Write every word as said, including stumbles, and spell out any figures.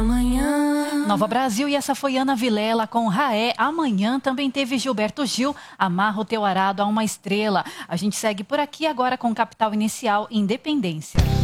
Amanhã. Nova Brasil, e essa foi Ana Vilela com Raé. Amanhã também teve Gilberto Gil, Amarra o Teu Arado a uma Estrela. A gente segue por aqui agora com Capital Inicial, Independência.